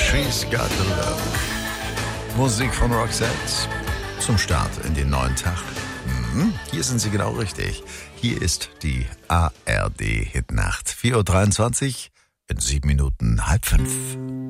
She's Got the Look. Musik von Roxette zum Start in den neuen Tag. Hier sind Sie genau richtig. Hier ist die ARD Hitnacht. 4:23 Uhr, in 7 Minuten 4:30.